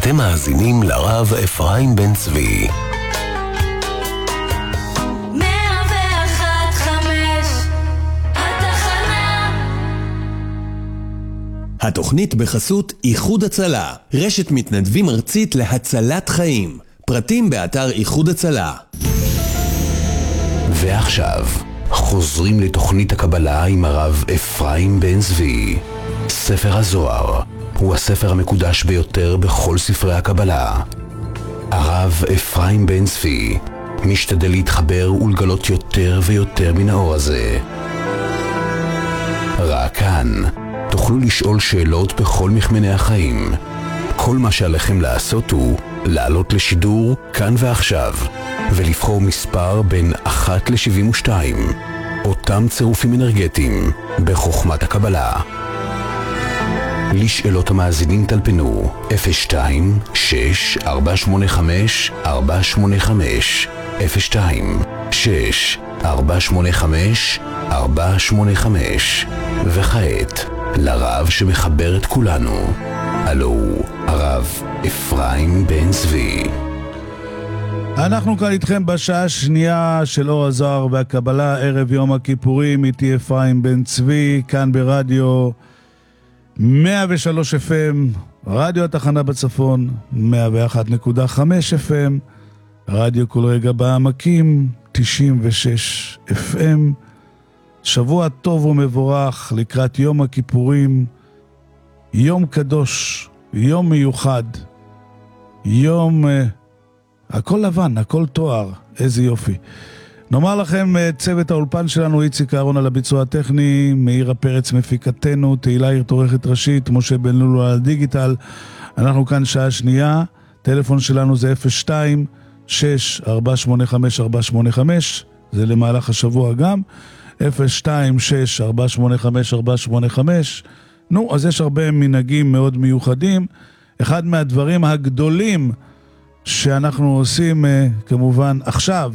אתם מאזינים לרב אפרים בן צבי. התוכנית בחסות איחוד הצלה, רשת מתנדבים ארצית להצלת חיים. פרטים באתר איחוד הצלה. ועכשיו, חוזרים לתוכנית הקבלה עם הרב אפרים בן צבי. ספר הזוהר הוא הספר המקודש ביותר בכל ספרי הקבלה. הרב אפרים בן צבי משתדל להתחבר ולגלות יותר ויותר מן האור הזה. רק כאן תוכלו לשאול שאלות בכל מכמני החיים. כל מה שעליכם לעשות הוא לעלות לשידור כאן ועכשיו ולבחור מספר בין 1 ל-72, אותם צירופים אנרגטיים בחוכמת הקבלה. לשאלות המאזינים טלפנו 02-6-485-485 02-6-485-485. וכעת לרב שמחבר את כולנו, הלו הרב אפרים בן צבי. אנחנו כאן איתכם בשעה השנייה של אור הזוהר והקבלה, ערב יום הכיפורים. איתי אפרים בן צבי, כאן ברדיו 103 FM, רדיו התחנה בצפון, 101.5 FM, רדיו כל רגע בעמקים, 96 FM. שבוע טוב ומבורך לקראת יום הכיפורים, יום קדוש, יום מיוחד, יום הכל לבן, הכל תואר, איזה יופי. נאמר לכם, צוות האולפן שלנו, איציק אהרון על הביצוע הטכני, מאירה פרץ מפיקתנו, תהילה עיר תורכת ראשית, משה בן לולו על הדיגיטל. אנחנו כאן שעה שנייה, טלפון שלנו זה 02-6-485-485, זה למהלך השבוע גם, 02-6-485-485. נו, אז יש הרבה מנהגים מאוד מיוחדים. אחד מהדברים הגדולים שאנחנו עושים כמובן עכשיו,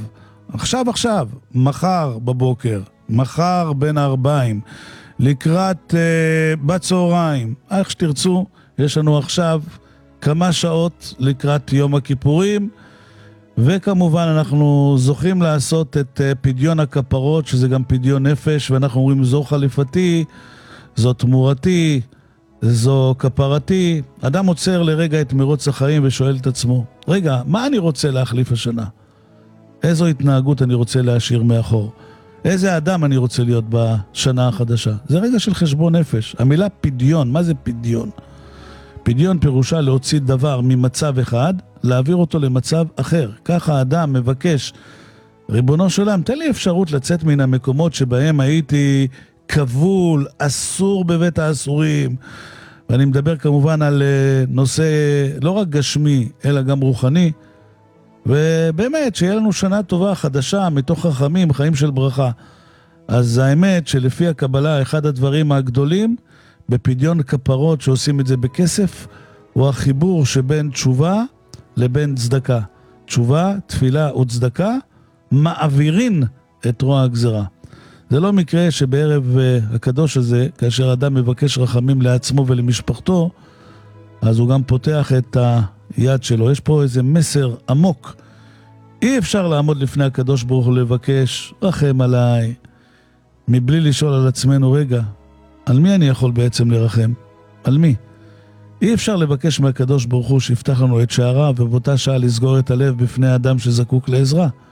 מחר בבוקר, מחר בין 4, לקראת בצהריים, איך שתרצו, יש לנו עכשיו כמה שעות לקראת יום הכיפורים, וכמובן אנחנו זוכים לעשות את פדיון הכפרות, שזה גם פדיון נפש, ואנחנו אומרים זו חליפתי, זו תמורתי, זו כפרתי. אדם עוצר לרגע את מרוץ החיים ושואל את עצמו, רגע, מה אני רוצה להחליף השנה? איזו התנהגות אני רוצה להשאיר מאחור? איזה אדם אני רוצה להיות בשנה החדשה? זה רגע של חשבון נפש. המילה פדיון, מה זה פדיון? פדיון פירושה להוציא דבר ממצב אחד, להעביר אותו למצב אחר. ככה האדם מבקש, ריבונו של עולם, תן לי אפשרות לצאת מן המקומות שבהם הייתי כבול, אסור בבית האסורים. ואני מדבר כמובן על נושא לא רק גשמי, אלא גם רוחני. ובאמת, שיהיה לנו שנה טובה, חדשה, מתוך חכמים, חיים של ברכה. אז האמת שלפי הקבלה, אחד הדברים הגדולים, בפדיון כפרות שעושים את זה בכסף, הוא החיבור שבין תשובה לבין צדקה. תשובה, תפילה וצדקה, מעבירין את רוע הגזרה. זה לא מקרה שבערב הקדוש הזה, כאשר אדם מבקש רחמים לעצמו ולמשפחתו, אז הוא גם פותח את היד שלו. יש פה איזה מסר עמוק. אי אפשר לעמוד לפני הקדוש ברוך הוא לבקש, רחם עליי, מבלי לשאול על עצמנו, רגע, על מי אני יכול בעצם לרחם? על מי? אי אפשר לבקש מהקדוש ברוך הוא שיפתח לנו את שעריו, ובאותה שעה לסגור את הלב בפני האדם שזקוק לעזרה.